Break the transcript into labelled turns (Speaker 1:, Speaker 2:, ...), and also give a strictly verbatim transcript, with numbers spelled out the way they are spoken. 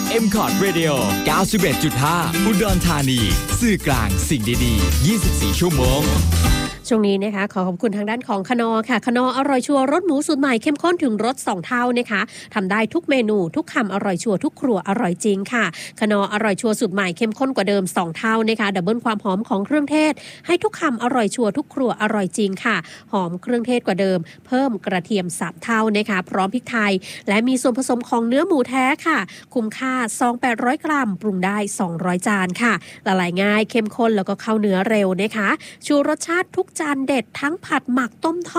Speaker 1: เอ็ม คอร์ด Radio เก้าสิบเอ็ดจุดห้า อุดรธานีสื่อกลางสิ่งดีๆยี่สิบสี่ชั่วโมง
Speaker 2: ช่วงนี้นะคะขอขอบคุณทางด้านของคนอค่ะคนออร่อยชัวร์รสหมูสูตรใหม่เข้มข้นถึงรสสองเท่านะคะทำได้ทุกเมนูทุกคำอร่อยชัวร์ทุกครัวอร่อยจริงค่ะคนออร่อยชัวร์สูตรใหม่เข้มข้นกว่าเดิมสองเท่านะคะดับเบิลความหอมของเครื่องเทศให้ทุกคำอร่อยชัวร์ทุกครัวอร่อยจริงค่ะหอมเครื่องเทศกว่าเดิมเพิ่มกระเทียมสามเท่านะคะพร้อมพริกไทยและมีส่วนผสมของเนื้อหมูแท้ค่ะคุ้มค่าซองแปดร้อยกรัมปรุงได้สองร้อยจานค่ะละลายง่ายเข้มข้นแล้วก็เข้าเนื้อเร็วนะคะชูรสชาติทุกจานเด็ดทั้งผัดหมักต้มทอด